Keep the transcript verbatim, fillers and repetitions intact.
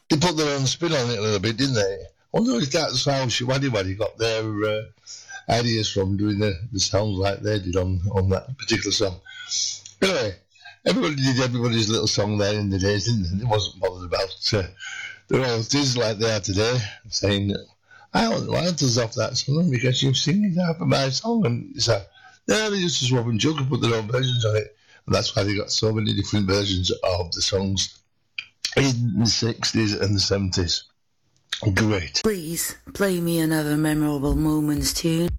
They put their own spin on it a little bit, didn't they? I wonder if that's how Anybody got their uh, ideas from, doing the, the sounds like they did on, on that particular song. Anyway, everybody did everybody's little song there in the days, didn't they? It wasn't bothered about uh, the royalties like they are today, saying, I want royalties off that song because you've singing half of my song. And it's like, no, they used to swap and jug and put their own versions on it. And that's why they got so many different versions of the songs in the sixties and the seventies. Great. Please play me another memorable moments tune.